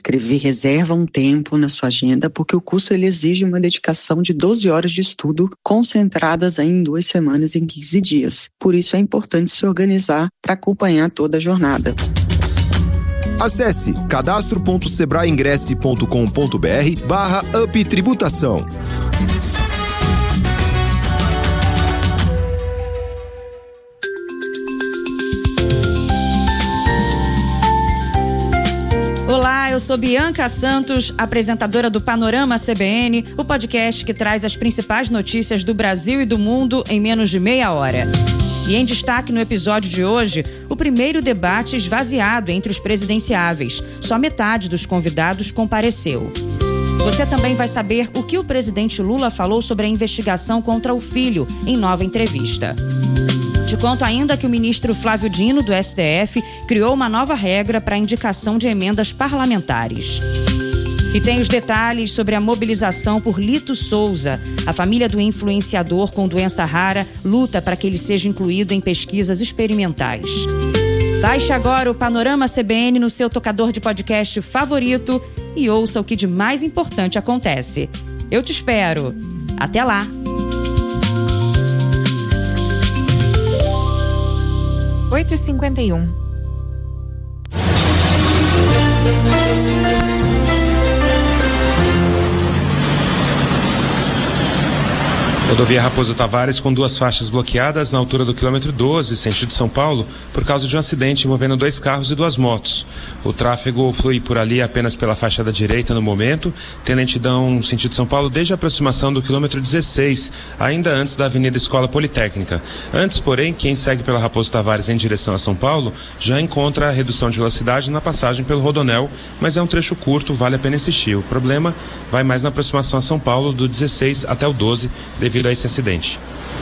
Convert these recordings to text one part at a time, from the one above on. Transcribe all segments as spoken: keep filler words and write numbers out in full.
inscrever, reserva um tempo na sua agenda, porque o curso ele exige uma dedicação de doze horas de estudo concentradas em duas semanas, em quinze dias. Por isso é importante se organizar para acompanhar toda a jornada. Acesse cadastro ponto sebraeingresse ponto com ponto br barra up tributação. Olá, eu sou Bianca Santos, apresentadora do Panorama C B N, o podcast que traz as principais notícias do Brasil e do mundo em menos de meia hora. E em destaque no episódio de hoje, o primeiro debate esvaziado entre os presidenciáveis. Só metade dos convidados compareceu. Você também vai saber o que o presidente Lula falou sobre a investigação contra o filho em nova entrevista. Te conto ainda que o ministro Flávio Dino, do S T F, criou uma nova regra para a indicação de emendas parlamentares. E tem os detalhes sobre a mobilização por Lito Souza. A família do influenciador com doença rara luta para que ele seja incluído em pesquisas experimentais. Baixe agora o Panorama C B N no seu tocador de podcast favorito e ouça o que de mais importante acontece. Eu te espero. Até lá! oito e cinquenta e um. Rodovia Raposo Tavares com duas faixas bloqueadas na altura do quilômetro doze, sentido São Paulo, por causa de um acidente envolvendo dois carros e duas motos. O tráfego flui por ali apenas pela faixa da direita no momento, tem lentidão sentido São Paulo desde a aproximação do quilômetro dezesseis, ainda antes da Avenida Escola Politécnica. Antes, porém, quem segue pela Raposo Tavares em direção a São Paulo já encontra a redução de velocidade na passagem pelo Rodonel, mas é um trecho curto, vale a pena insistir. O problema vai mais na aproximação a São Paulo do dezesseis até o doze, devido a esse acidente.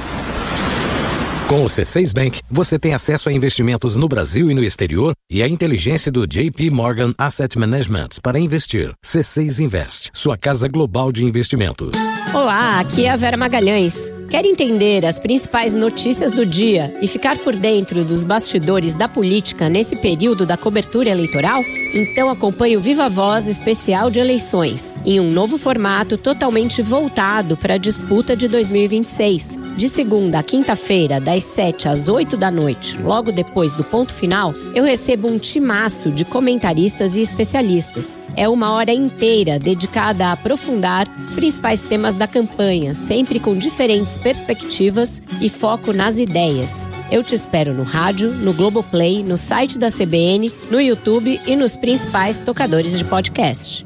Com o C seis Bank, você tem acesso a investimentos no Brasil e no exterior e a inteligência do J P Morgan Asset Management para investir. C seis Invest, sua casa global de investimentos. Olá, aqui é a Vera Magalhães. Quer entender as principais notícias do dia e ficar por dentro dos bastidores da política nesse período da cobertura eleitoral? Então acompanhe o Viva Voz especial de eleições, em um novo formato totalmente voltado para a disputa de dois mil e vinte e seis. De segunda a quinta-feira, das sete às oito da noite, logo depois do ponto final, eu recebo um timaço de comentaristas e especialistas. É uma hora inteira dedicada a aprofundar os principais temas da campanha, sempre com diferentes perspectivas e foco nas ideias. Eu te espero no rádio, no Globoplay, no site da C B N, no YouTube e nos principais tocadores de podcast.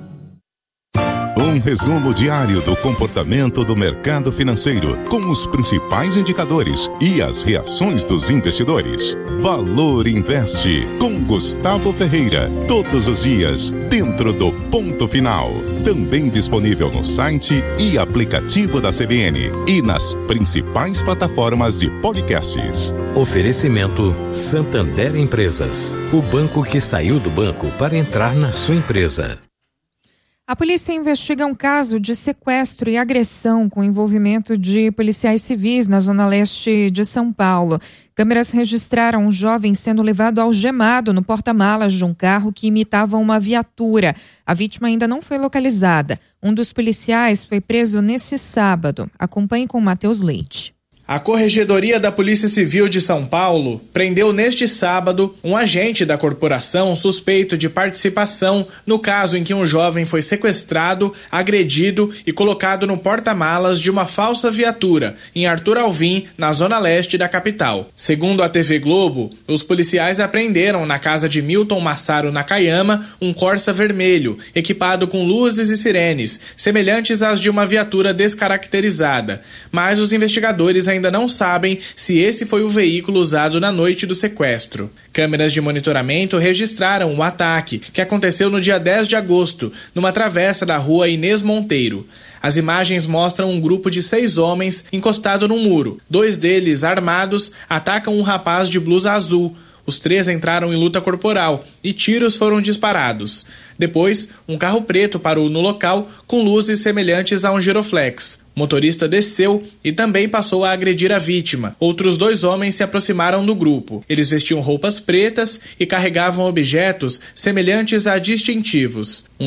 Um resumo diário do comportamento do mercado financeiro, com os principais indicadores e as reações dos investidores. Valor Investe, com Gustavo Ferreira. Todos os dias, dentro do ponto final. Também disponível no site e aplicativo da C B N e nas principais plataformas de podcasts. Oferecimento Santander Empresas, o banco que saiu do banco para entrar na sua empresa. A polícia investiga um caso de sequestro e agressão com envolvimento de policiais civis na zona leste de São Paulo. Câmeras registraram um jovem sendo levado algemado no porta-malas de um carro que imitava uma viatura. A vítima ainda não foi localizada. Um dos policiais foi preso nesse sábado. Acompanhe com Matheus Leite. A Corregedoria da Polícia Civil de São Paulo prendeu neste sábado um agente da corporação suspeito de participação no caso em que um jovem foi sequestrado, agredido e colocado no porta-malas de uma falsa viatura em Arthur Alvim, na zona leste da capital. Segundo a T V Globo, os policiais apreenderam na casa de Milton Massaro Nakayama um Corsa vermelho, equipado com luzes e sirenes, semelhantes às de uma viatura descaracterizada, mas os investigadores ainda ainda não sabem se esse foi o veículo usado na noite do sequestro. Câmeras de monitoramento registraram o ataque, que aconteceu no dia dez de agosto, numa travessa da rua Inês Monteiro. As imagens mostram um grupo de seis homens encostado num muro. Dois deles, armados, atacam um rapaz de blusa azul. Os três entraram em luta corporal e tiros foram disparados. Depois, um carro preto parou no local com luzes semelhantes a um giroflex. O motorista desceu e também passou a agredir a vítima. Outros dois homens se aproximaram do grupo. Eles vestiam roupas pretas e carregavam objetos semelhantes a distintivos. Um